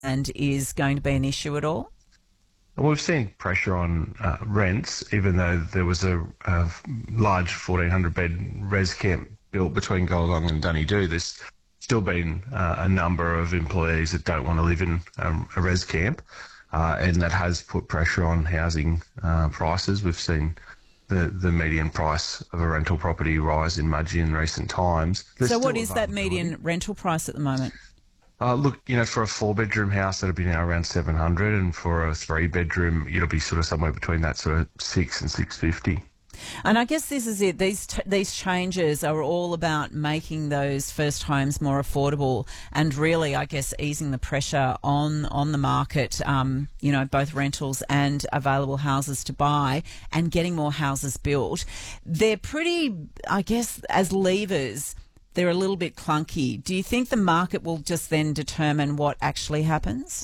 is going to be an issue at all? Well, we've seen pressure on rents, even though there was a large 1,400-bed res camp built between Golalong and Dunedoo. There's still been a number of employees that don't want to live in a res camp, and that has put pressure on housing prices. We've seen the median price of a rental property rise in Mudgee in recent times. So what is that median rental price at the moment? Look, for a 4-bedroom house, that'll be now around 700, and for a 3-bedroom, it'll be sort of somewhere between that sort of 6 and 650. And I guess this is it. These changes are all about making those first homes more affordable and really, I guess, easing the pressure on the market, both rentals and available houses to buy and getting more houses built. They're pretty, I guess, as levers, they're a little bit clunky. Do you think the market will just then determine what actually happens?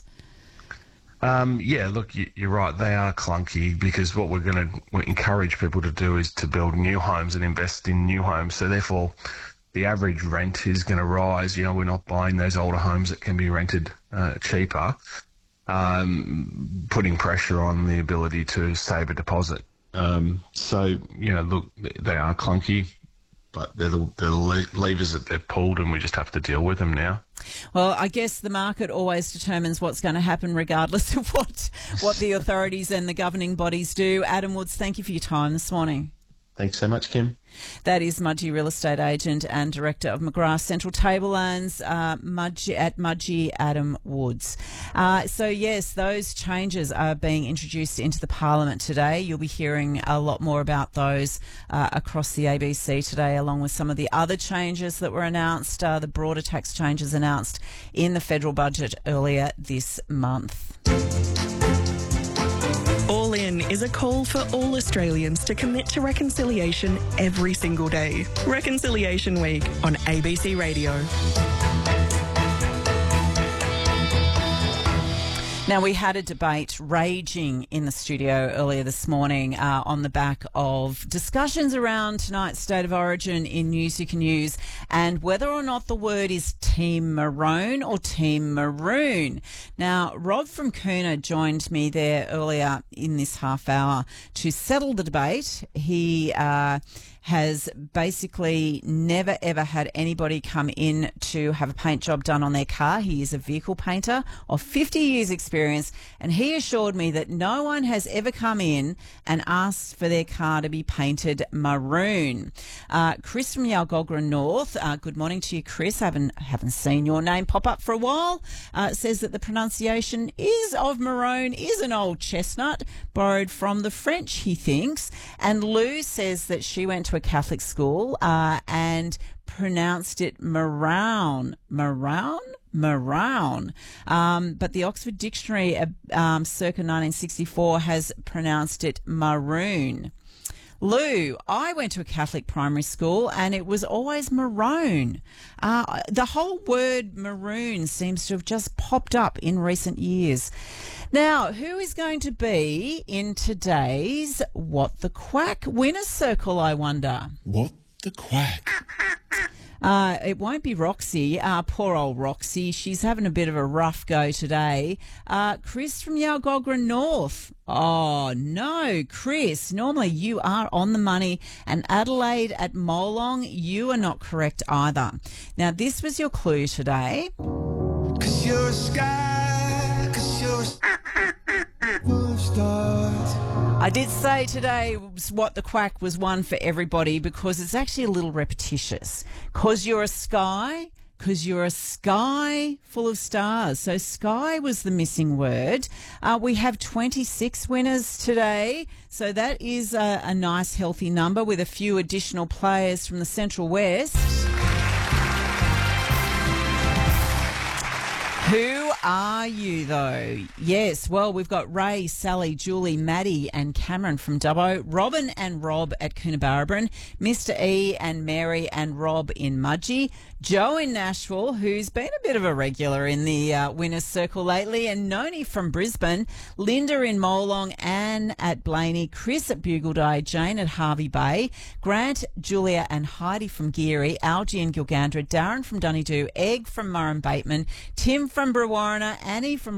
Yeah, look, you're right. They are clunky because what we're going to encourage people to do is to build new homes and invest in new homes. So therefore, the average rent is going to rise. We're not buying those older homes that can be rented cheaper, putting pressure on the ability to save a deposit. So, look, they are clunky, but they're the levers that they've pulled, and we just have to deal with them now. Well, I guess the market always determines what's going to happen regardless of what the authorities and the governing bodies do. Adam Woods, thank you for your time this morning. Thanks so much, Kim. That is Mudgee real estate agent and director of McGrath Central Tablelands, Mudgee, Adam Woods. So yes, those changes are being introduced into the Parliament today. You'll be hearing a lot more about those across the ABC today, along with some of the other changes that were announced, the broader tax changes announced in the federal budget earlier this month. All In is a call for all Australians to commit to reconciliation every single day. Reconciliation Week on ABC Radio. Now, we had a debate raging in the studio earlier this morning on the back of discussions around tonight's State of Origin in News You Can Use and whether or not the word is Team Maroon or Team Maroon. Now, Rob from Coona joined me there earlier in this half hour to settle the debate. He has basically never, ever had anybody come in to have a paint job done on their car. He is a vehicle painter of 50 years experience, and he assured me that no one has ever come in and asked for their car to be painted maroon. Chris from Yalgogra North, good morning to you, Chris. I haven't seen your name pop up for a while. Says that the pronunciation of maroon is an old chestnut, borrowed from the French, he thinks. And Lou says that she went to a Catholic school and pronounced it maroon. But the Oxford Dictionary circa 1964 has pronounced it maroon. Lou, I went to a Catholic primary school and it was always maroon. The whole word maroon seems to have just popped up in recent years. Now, who is going to be in today's What the Quack winner's circle, I wonder? What the Quack? It won't be Roxy. Poor old Roxy. She's having a bit of a rough go today. Chris from Yalgogra North. Oh, no, Chris. Normally you are on the money. And Adelaide at Molong, you are not correct either. Now, this was your clue today. 'Cause you're a sky, 'cause you're a stars. I did say today What the Quack was one for everybody because it's actually a little repetitious. 'Cause you're a sky full of stars. So sky was the missing word. We have 26 winners today. So that is a nice healthy number with a few additional players from the Central West. Who are you, though? Yes, well, we've got Ray, Sally, Julie, Maddie and Cameron from Dubbo, Robin and Rob at Coonabarabran, Mr. E and Mary and Rob in Mudgee, Joe in Nashville, who's been a bit of a regular in the winner's circle lately, and Noni from Brisbane, Linda in Molong, Anne at Blaney, Chris at Bugaldeye, Jane at Harvey Bay, Grant, Julia and Heidi from Geary, Algie in Gilgandra, Darren from Dunedoo, Egg from Murrum Bateman, Tim from Brewarrina, coroner. Annie from